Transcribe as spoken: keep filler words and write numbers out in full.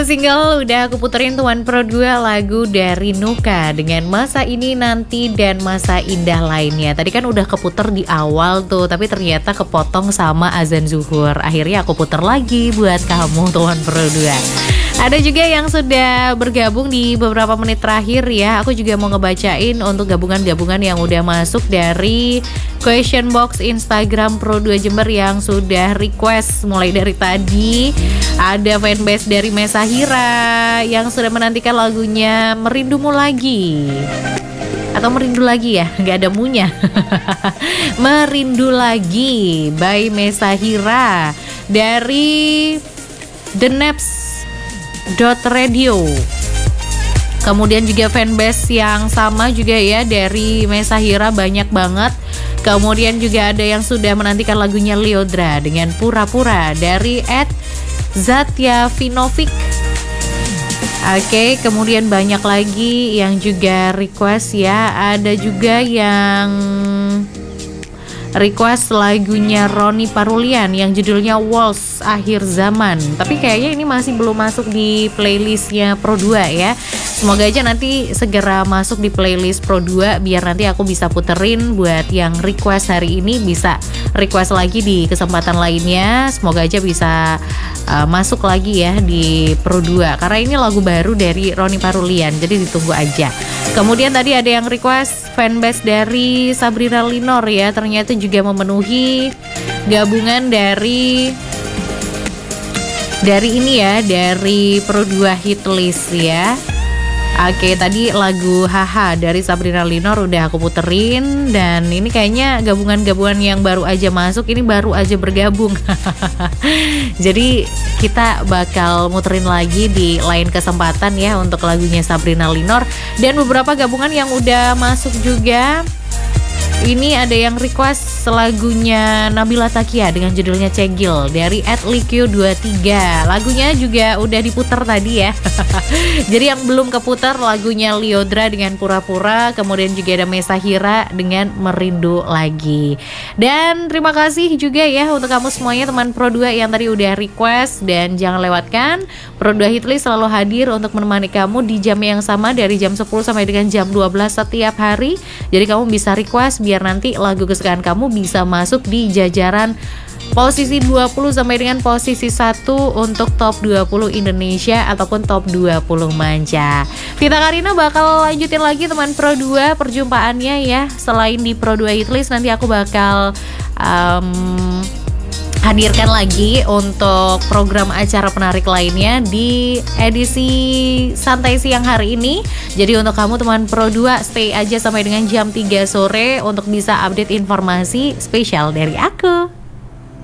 Single udah aku puterin Tuan Pro dua, lagu dari Nuka dengan Masa Ini Nanti dan Masa Indah lainnya. Tadi kan udah keputer di awal tuh, tapi ternyata kepotong sama azan zuhur. Akhirnya aku puter lagi buat kamu Tuan Pro dua. Ada juga yang sudah bergabung di beberapa menit terakhir ya. Aku juga mau ngebacain untuk gabungan-gabungan yang udah masuk dari question box Instagram Pro dua Jember yang sudah request mulai dari tadi. Ada fanbase dari Mesahira yang sudah menantikan lagunya Merindumu Lagi. Atau Merindu Lagi ya, nggak ada munya. Merindu Lagi by Mesahira dari The Naps dot radio. Kemudian juga fanbase yang sama juga ya dari Mesahira banyak banget. Kemudian juga ada yang sudah menantikan lagunya Liodra dengan Pura-Pura dari Ed Zatya Vinovic. Oke, kemudian banyak lagi yang juga request ya. Ada juga yang request lagunya Roni Parulian yang judulnya Waltz Akhir Zaman. Tapi kayaknya ini masih belum masuk di playlistnya Pro dua ya. Semoga aja nanti segera masuk di playlist Pro dua biar nanti aku bisa puterin buat yang request hari ini, bisa request lagi di kesempatan lainnya. Semoga aja bisa uh, masuk lagi ya di Pro dua karena ini lagu baru dari Roni Parulian, jadi ditunggu aja. Kemudian tadi ada yang request fanbase dari Sabrina Linor ya, ternyata juga memenuhi gabungan dari dari ini ya, dari Pro dua hit list ya. Oke, tadi lagu Haha dari Sabrina Linor udah aku puterin. Dan ini kayaknya gabungan-gabungan yang baru aja masuk, ini baru aja bergabung. Jadi kita bakal muterin lagi di lain kesempatan ya untuk lagunya Sabrina Linor. Dan beberapa gabungan yang udah masuk juga. Ini ada yang request lagunya Nabila Takia dengan judulnya Cegil dari at likio dua tiga. Lagunya juga udah diputer tadi ya. Jadi yang belum keputar lagunya Liodra dengan Pura-Pura. Kemudian juga ada Mesahira dengan Merindu Lagi. Dan terima kasih juga ya untuk kamu semuanya teman Pro dua yang tadi udah request. Dan jangan lewatkan Pro dua Hitlist selalu hadir untuk menemani kamu di jam yang sama dari jam sepuluh sampai dengan jam dua belas setiap hari. Jadi kamu bisa request biar nanti lagu kesukaan kamu bisa masuk di jajaran posisi dua puluh sampai dengan posisi satu untuk top dua puluh Indonesia ataupun top dua puluh manca. Vita Karina bakal lanjutin lagi teman Pro dua perjumpaannya ya. Selain di Pro dua Hitlist nanti aku bakal um, hadirkan lagi untuk program acara penarik lainnya di edisi santai siang hari ini. Jadi untuk kamu teman Pro dua stay aja sampai dengan jam tiga sore untuk bisa update informasi spesial dari aku.